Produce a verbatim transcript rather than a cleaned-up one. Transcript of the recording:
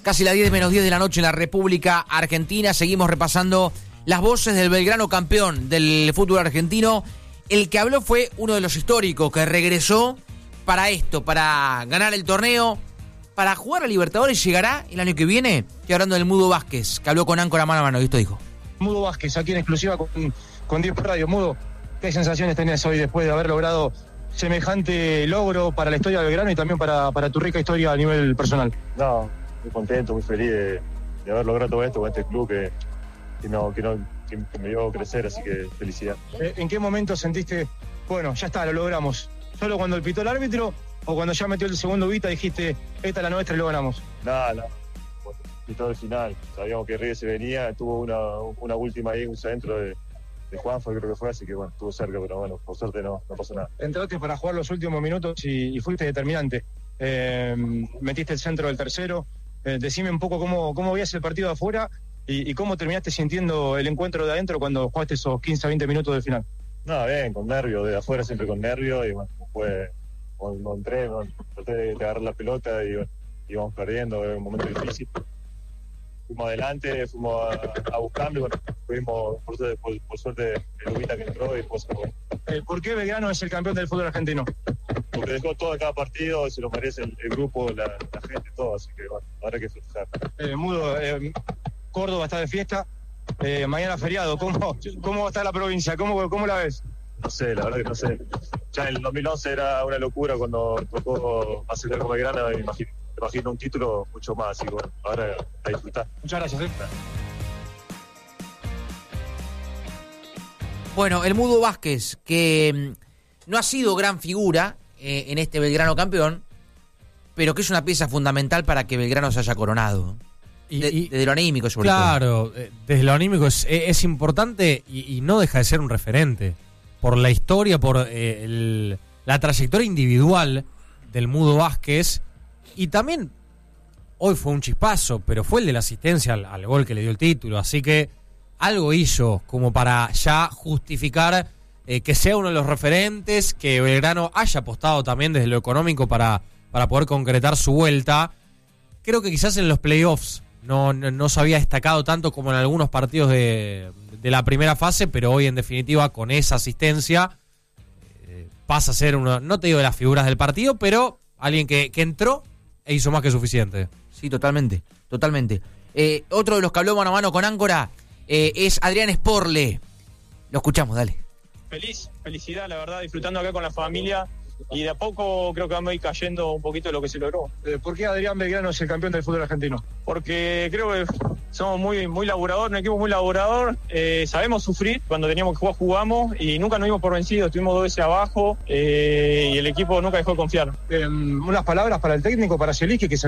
Casi las diez menos diez de la noche en la República Argentina. Seguimos repasando las voces del Belgrano campeón del fútbol argentino. El que habló fue uno de los históricos que regresó para esto, para ganar el torneo, para jugar a Libertadores. Llegará el año que viene. Estoy hablando del Mudo Vázquez, que habló con Áncora mano a mano, y esto dijo. Mudo Vázquez, aquí en exclusiva con, con diez Radio. Mudo, ¿qué sensaciones tenés hoy después de haber logrado semejante logro para la historia del Belgrano y también para, para tu rica historia a nivel personal? No, muy contento, muy feliz de, de haber logrado todo esto con este club que, que, no, que, no, que, que me vio crecer, así que felicidad. ¿En qué momento sentiste, bueno, ya está, lo logramos? ¿Solo cuando pitó el árbitro o cuando ya metió el segundo Vita dijiste, esta es la nuestra y lo ganamos? Nada, nada. Pitó el final, sabíamos que River se venía, tuvo una, una última ahí, un centro de, de Juanfa, creo que fue, así que bueno, estuvo cerca, pero bueno, por suerte no, no pasó nada. Entraste para jugar los últimos minutos y, y fuiste determinante. Eh, metiste el centro del tercero. Eh, decime un poco cómo, cómo veías el partido de afuera y, y cómo terminaste sintiendo el encuentro de adentro cuando jugaste esos quince a veinte minutos del final. Nada, bien, con nervios, de afuera siempre con nervios, y bueno, después cuando entré, bueno, traté de, de agarrar la pelota y bueno, íbamos perdiendo, era un momento difícil. Fuimos adelante, fuimos a, a buscarlo y bueno, fuimos, por, por, por suerte, el Ubita que entró y después... Eh, ¿Por qué Belgrano es el campeón del fútbol argentino? Porque dejó todo en cada partido, se lo merece el, el grupo, la, la gente, todo, así que bueno, habrá que festejar. Eh, Mudo, eh, Córdoba está de fiesta, eh, mañana feriado, ¿cómo, cómo va a estar la provincia? ¿Cómo, cómo la ves? No sé, la verdad que no sé. Ya en el dos mil once era una locura cuando tocó hacer con Belgrano, me imagino. Me imagino un título mucho más, así que bueno, ahora a disfrutar. Muchas gracias. ¿eh? Bueno, el Mudo Vázquez, que no ha sido gran figura eh, en este Belgrano campeón, pero que es una pieza fundamental para que Belgrano se haya coronado. Y, de, y, desde lo anímico, sobre claro, todo. Claro, desde lo anímico es, es importante y, y no deja de ser un referente. Por la historia, por eh, el, la trayectoria individual del Mudo Vázquez. Y también, hoy fue un chispazo, pero fue el de la asistencia al, al gol que le dio el título. Así que algo hizo como para ya justificar eh, que sea uno de los referentes, que Belgrano haya apostado también desde lo económico para, para poder concretar su vuelta. Creo que quizás en los playoffs no, no, no se había destacado tanto como en algunos partidos de, de la primera fase, pero hoy en definitiva con esa asistencia eh, pasa a ser uno, no te digo de las figuras del partido, pero alguien que, que entró e hizo más que suficiente. Sí, totalmente, totalmente. Eh, otro de los que habló mano a mano con Áncora eh, es Adrián Sporle. Lo escuchamos, dale. Feliz, felicidad, la verdad, disfrutando acá con la familia y de a poco creo que vamos a ir cayendo un poquito de lo que se logró. Eh, ¿Por qué Adrián Belgrano es el campeón del fútbol argentino? Porque creo que somos muy, muy laburador, un equipo muy laburador, eh, sabemos sufrir, cuando teníamos que jugar jugamos y nunca nos dimos por vencidos, estuvimos dos veces abajo eh, y el equipo nunca dejó de confiar. Eh, unas palabras para el técnico, para Zielinski, que se